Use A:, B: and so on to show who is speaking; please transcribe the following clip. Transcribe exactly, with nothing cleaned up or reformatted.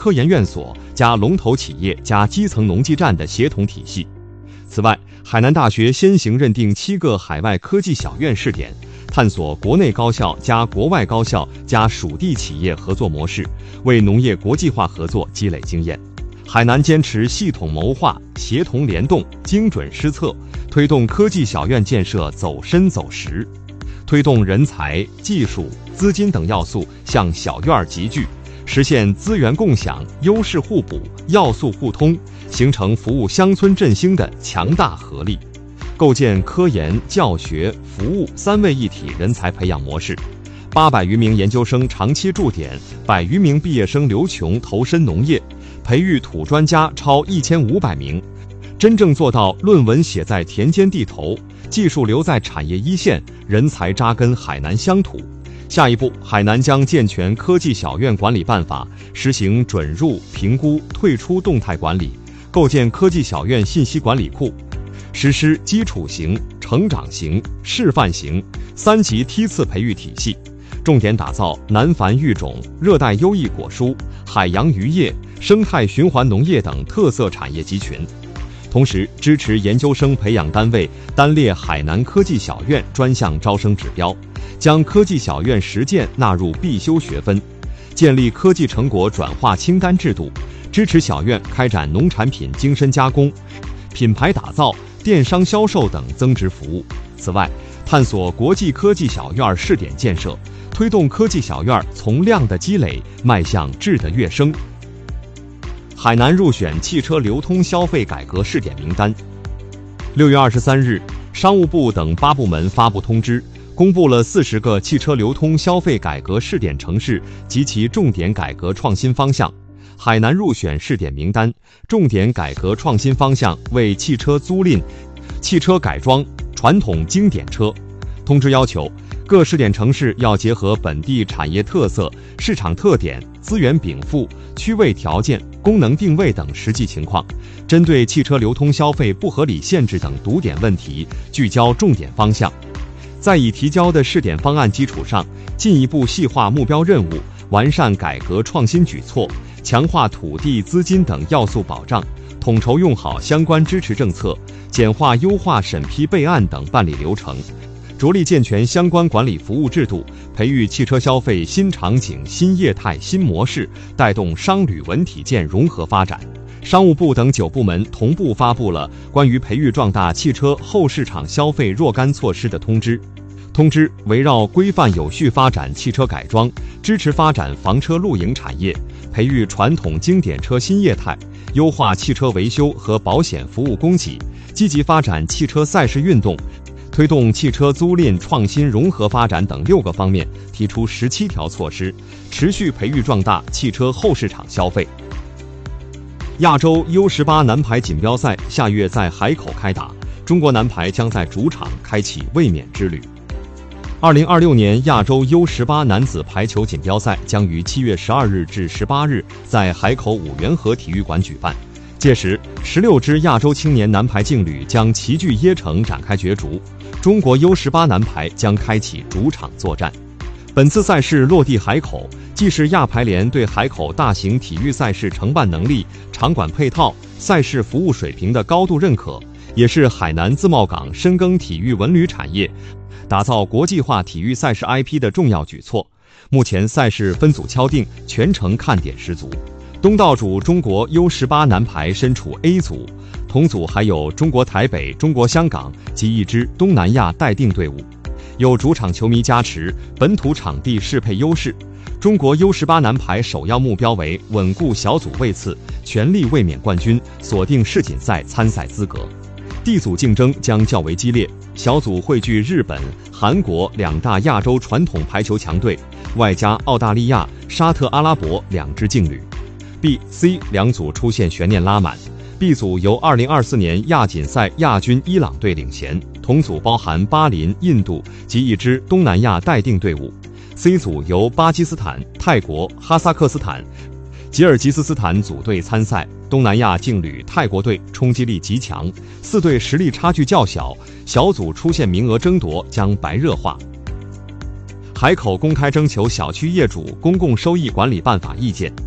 A: 科研院所加龙头企业加基层农技站的协同体系。此外，海南大学先行认定七个海外科技小院试点，探索国内高校加国外高校加属地企业合作模式，为农业国际化合作积累经验。海南坚持系统谋划、协同联动、精准施策，推动科技小院建设走深走实，推动人才、技术、资金等要素向小院集聚，实现资源共享、优势互补、要素互通，形成服务乡村振兴的强大合力，构建科研、教学、服务三位一体人才培养模式。八百余名研究生长期驻点，百余名毕业生刘琼投身农业，培育土专家超一千五百名，真正做到论文写在田间地头，技术留在产业一线，人才扎根海南乡土。下一步，海南将健全科技小院管理办法，实行准入、评估、退出动态管理，构建科技小院信息管理库，实施基础型、成长型、示范型三级梯次培育体系，重点打造南繁育种、热带优异果蔬、海洋渔业、生态循环农业等特色产业集群。同时，支持研究生培养单位单列海南科技小院专项招生指标，将科技小院实践纳入必修学分，建立科技成果转化清单制度，支持小院开展农产品精深加工、品牌打造、电商销售等增值服务。此外，探索国际科技小院试点建设，推动科技小院从量的积累迈向质的跃升。海南入选汽车流通消费改革试点名单。六月二十三日，商务部等八部门发布通知，公布了四十个汽车流通消费改革试点城市及其重点改革创新方向。海南入选试点名单，重点改革创新方向为汽车租赁、汽车改装、传统经典车。通知要求，各试点城市要结合本地产业特色、市场特点、资源禀赋、区位条件、功能定位等实际情况，针对汽车流通消费不合理限制等堵点问题，聚焦重点方向。在已提交的试点方案基础上，进一步细化目标任务，完善改革创新举措，强化土地、资金等要素保障，统筹用好相关支持政策，简化优化审批备案等办理流程，着力健全相关管理服务制度，培育汽车消费新场景、新业态、新模式，带动商旅文体建融合发展。商务部等九部门同步发布了关于培育壮大汽车后市场消费若干措施的通知。通知围绕规范有序发展汽车改装，支持发展房车露营产业，培育传统经典车新业态，优化汽车维修和保险服务供给，积极发展汽车赛事运动，推动汽车租赁创新融合发展等六个方面提出十七条措施，持续培育壮大汽车后市场消费。亚洲 U 十八 男排锦标赛下月在海口开打，中国男排将在主场开启卫冕之旅。二零二六年亚洲 U 十八 男子排球锦标赛将于七月十二日至十八日在海口五缘河体育馆举办，届时十六支亚洲青年男排劲旅将齐聚椰城展开角逐，中国 U 十八 男排将开启主场作战。本次赛事落地海口，既是亚排联对海口大型体育赛事承办能力、场馆配套、赛事服务水平的高度认可，也是海南自贸港深耕体育文旅产业、打造国际化体育赛事 I P 的重要举措。目前赛事分组敲定，全程看点十足。东道主中国 U 十八 男排身处 A 组，同组还有中国台北、中国香港及一支东南亚待定队伍。有主场球迷加持，本土场地适配优势。中国 U 十八 男排首要目标为稳固小组位次，全力卫冕冠军，锁定世锦赛参赛资格。D 组竞争将较为激烈，小组汇聚日本、韩国两大亚洲传统排球强队，外加澳大利亚、沙特阿拉伯两支劲旅。B、C 两组出现悬念拉满。B 组由二零二四年亚锦赛亚军伊朗队领衔，同组包含巴林、印度及一支东南亚待定队伍。C 组由巴基斯坦、泰国、哈萨克斯坦、吉尔吉斯斯坦组队参赛，东南亚劲旅泰国队冲击力极强，四队实力差距较小，小组出现名额争夺将白热化。海口公开征求小区业主公共收益管理办法意见。